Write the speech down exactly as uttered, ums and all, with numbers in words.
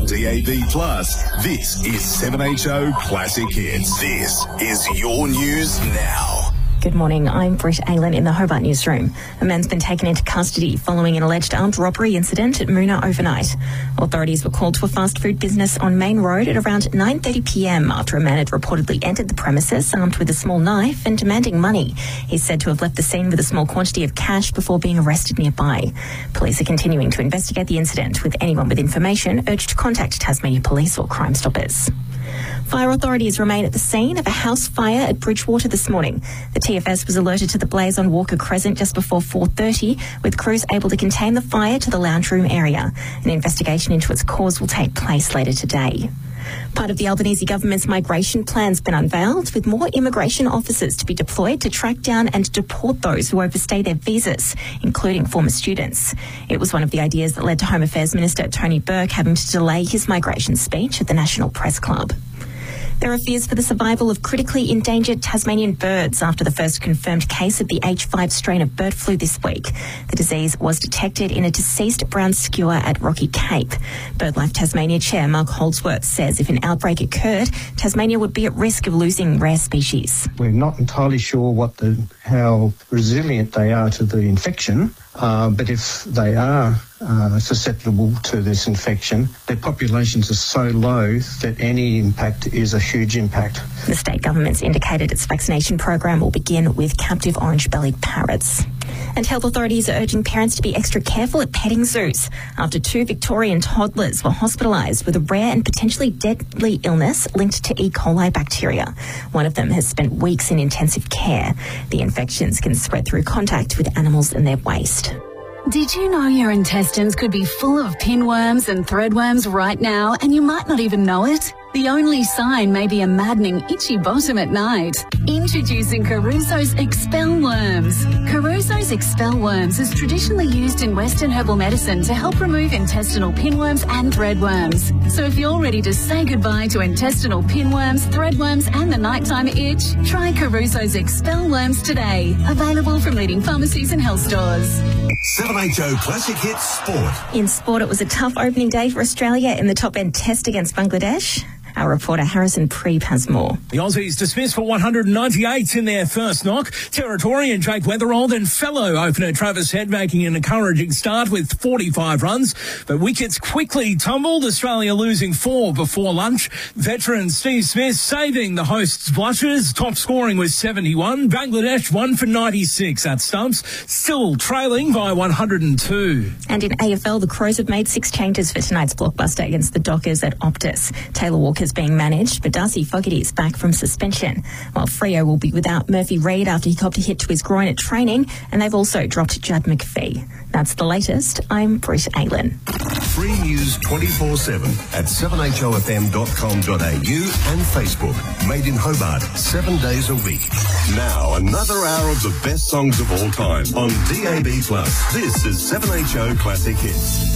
D A B plus, this is seven H O Classic Hits. This is your news now. Good morning, I'm Britt Aylan in the Hobart newsroom. A man's been taken into custody following an alleged armed robbery incident at Moona overnight. Authorities were called to a fast food business on Main Road at around nine thirty p m after a man had reportedly entered the premises armed with a small knife and demanding money. He's said to have left the scene with a small quantity of cash before being arrested nearby. Police are continuing to investigate the incident, with anyone with information urged to contact Tasmania Police or Crime Stoppers. Fire authorities remain at the scene of a house fire at Bridgewater this morning. The T F S was alerted to the blaze on Walker Crescent just before four thirty, with crews able to contain the fire to the lounge room area. An investigation into its cause will take place later today. Part of the Albanese government's migration plan's been unveiled, with more immigration officers to be deployed to track down and deport those who overstay their visas, including former students. It was one of the ideas that led to Home Affairs Minister Tony Burke having to delay his migration speech at the National Press Club. There are fears for the survival of critically endangered Tasmanian birds after the first confirmed case of the H five strain of bird flu this week. The disease was detected in a deceased brown skua at Rocky Cape. BirdLife Tasmania Chair Mark Holdsworth says if an outbreak occurred, Tasmania would be at risk of losing rare species. We're not entirely sure what the how resilient they are to the infection, uh, but if they are Uh, susceptible to this infection, their populations are so low that any impact is a huge impact. The state government's indicated its vaccination program will begin with captive orange-bellied parrots. And health authorities are urging parents to be extra careful at petting zoos after two Victorian toddlers were hospitalised with a rare and potentially deadly illness linked to E. coli bacteria. One of them has spent weeks in intensive care. The infections can spread through contact with animals and their waste. Did you know your intestines could be full of pinworms and threadworms right now and you might not even know it? The only sign may be a maddening itchy bottom at night. Introducing Caruso's Expel Worms. Caruso's Expel Worms is traditionally used in Western herbal medicine to help remove intestinal pinworms and threadworms. So if you're ready to say goodbye to intestinal pinworms, threadworms and the nighttime itch, try Caruso's Expel Worms today. Available from leading pharmacies and health stores. seven H O Classic Hits Sport. In sport, it was a tough opening day for Australia in the top-end test against Bangladesh. Our reporter Harrison Preeb has more. The Aussies dismissed for one hundred ninety-eight in their first knock. Territorian Jake Weatherald and fellow opener Travis Head making an encouraging start with forty-five runs. But wickets quickly tumbled, Australia losing four before lunch. Veteran Steve Smith saving the hosts' blushes. Top scoring was seventy-one. Bangladesh one for ninety-six at stumps, still trailing by one hundred two. And in A F L, the Crows have made six changes for tonight's blockbuster against the Dockers at Optus. Taylor Walker's being managed, but Darcy Fogarty is back from suspension, while Freo will be without Murphy Reid after he copped a hit to his groin at training, and they've also dropped Judd McPhee. That's the latest. I'm Britt Aylan. Free news twenty-four seven at seven H O F M dot com dot A U and Facebook. Made in Hobart, seven days a week. Now, another hour of the best songs of all time on D A B plus. This is seven H O Classic Hits.